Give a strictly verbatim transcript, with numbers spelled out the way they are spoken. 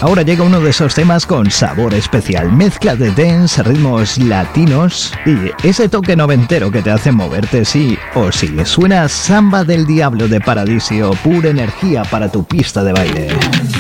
Ahora llega uno de esos temas con sabor especial, mezcla de dance, ritmos latinos y ese toque noventero que te hace moverte sí o sí. Suena Samba del Diablo de Paradisio, pura energía para tu pista de baile.